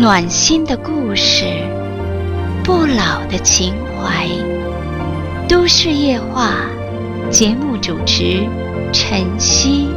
暖心的故事，不老的情怀。都市夜话，节目主持晨曦。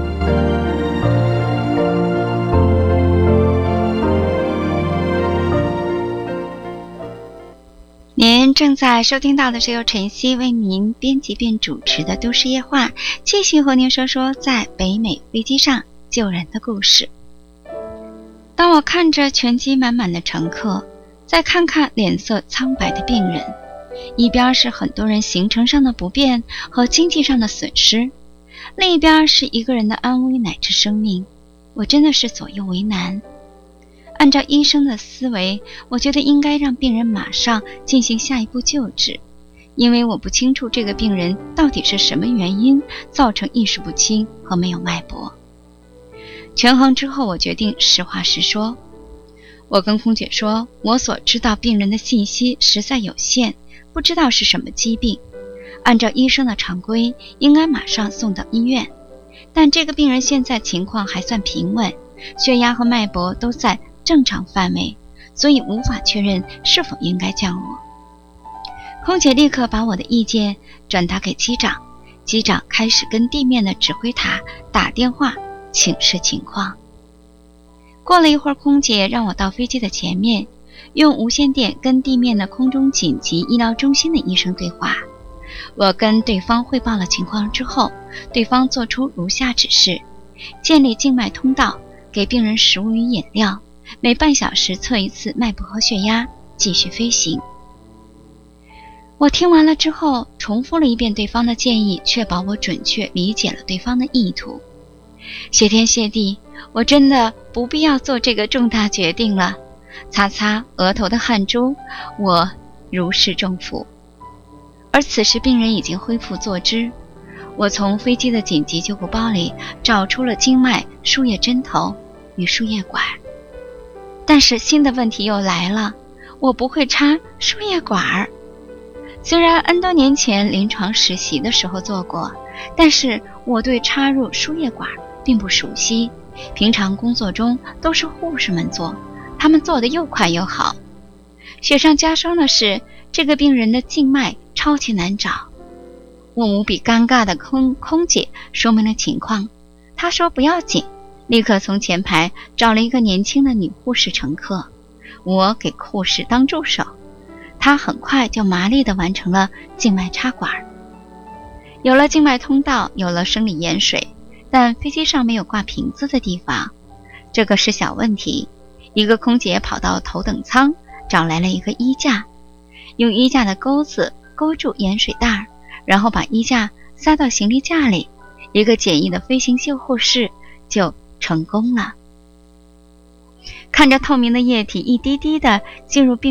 您正在收听到的是由晨曦为您编辑并主持的都市夜话，继续和您说说在北美飞机上救人的故事。当我看着全机满满的乘客，再看看脸色苍白的病人，一边是很多人行程上的不便和经济上的损失，另一边是一个人的安危乃至生命，我真的是左右为难。按照医生的思维，我觉得应该让病人马上进行下一步救治，因为我不清楚这个病人到底是什么原因造成意识不清和没有脉搏。权衡之后，我决定实话实说。我跟空姐说，我所知道病人的信息实在有限，不知道是什么疾病，按照医生的常规应该马上送到医院，但这个病人现在情况还算平稳，血压和脉搏都在正常范围，所以无法确认是否应该降落。空姐立刻把我的意见转达给机长，机长开始跟地面的指挥塔打电话请示情况。过了一会儿，空姐让我到飞机的前面，用无线电跟地面的空中紧急医疗中心的医生对话。我跟对方汇报了情况之后，对方做出如下指示：建立静脉通道，给病人食物与饮料，每半小时测一次脉搏和血压，继续飞行。我听完了之后，重复了一遍对方的建议，确保我准确理解了对方的意图。谢天谢地，我真的不必要做这个重大决定了。擦擦额头的汗珠，我如释重负。而此时病人已经恢复坐姿，我从飞机的紧急救护包里找出了静脉输液针头与输液管。但是新的问题又来了，我不会插输液管。虽然 N 多年前临床实习的时候做过，但是我对插入输液管并不熟悉，平常工作中都是护士们做，他们做得又快又好。雪上加霜的是，这个病人的静脉超级难找。我无比尴尬的空姐说明了情况，她说不要紧，立刻从前排找了一个年轻的女护士乘客，我给护士当助手，她很快就麻利地完成了静脉插管。有了静脉通道，有了生理盐水，但飞机上没有挂瓶子的地方，这个是小问题。一个空姐跑到头等舱找来了一个衣架，用衣架的钩子勾住盐水袋，然后把衣架塞到行李架里，一个简易的飞行救护室就成功了。看着透明的液体一滴滴的进入病